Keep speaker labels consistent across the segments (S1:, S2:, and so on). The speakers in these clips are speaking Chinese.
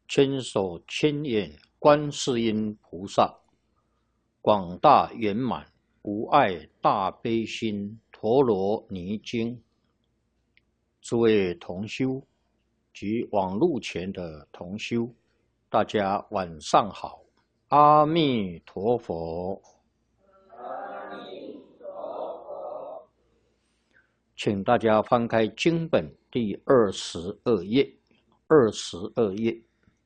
S1: 千手千眼观世音菩萨，广大圆满无碍大悲心陀罗尼经。诸位同修及网络前的同修，大家晚上好，阿弥陀佛。请大家翻开经本第22页，22页。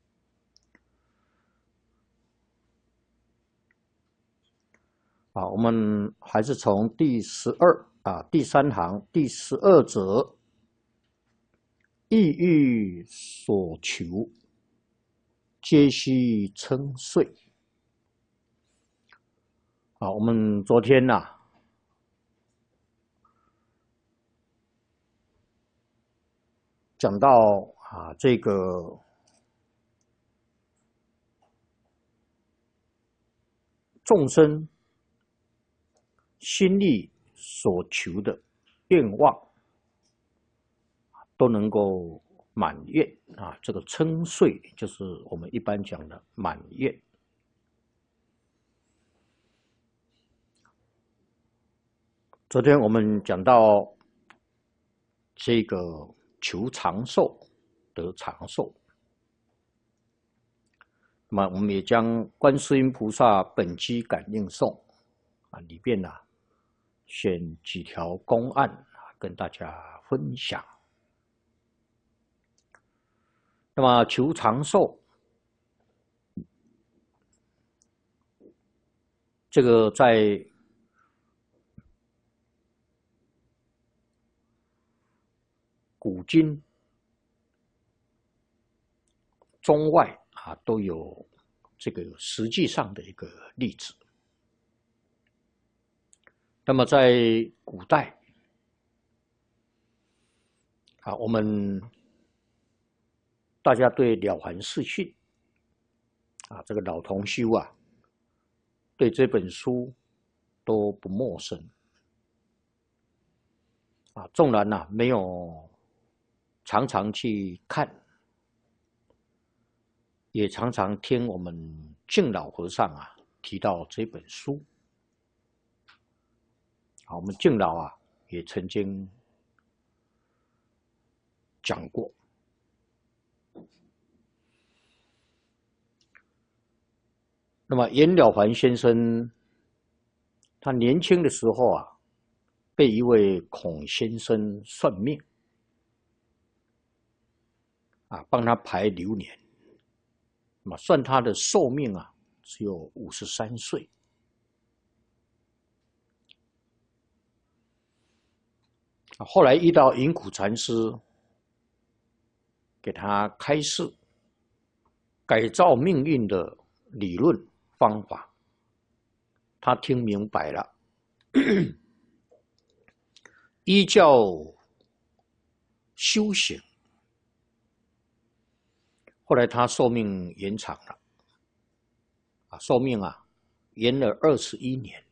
S1: 我们还是从第3行第12则，意欲所求，皆须称岁。我们昨天讲到这个众生心力所求的愿望都能够满愿这个称岁就是我们一般讲的满愿。昨天我们讲到这个求长寿得长寿，那么我们也将观世音菩萨本机感应颂里边选几条公案跟大家分享。那么求长寿，这个在古今中外都有这个实际上的一个例子。那么在古代我们大家对《了凡四训》这个老同修对这本书都不陌生纵然没有常常去看，也常常听我们敬老和尚提到这本书。我们敬老也曾经讲过。那么严了凡先生他年轻的时候被一位孔先生算命帮他排流年，那么算他的寿命只有53岁。后来遇到云谷禅师，给他开示改造命运的理论方法，他听明白了，依教修行，后来他寿命延长了，寿命延了21年。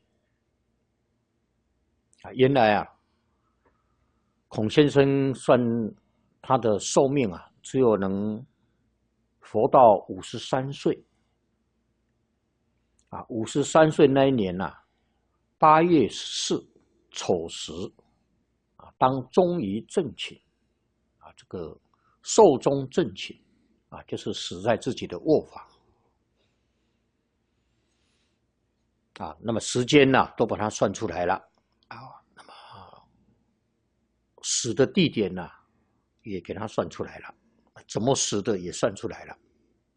S1: 原来孔先生算他的寿命只有能活到53岁。53岁那一年8月14丑时当终于正寝这个寿终正寝就是死在自己的卧房那么时间都把它算出来了那么死的地点也给他算出来了，怎么死的也算出来了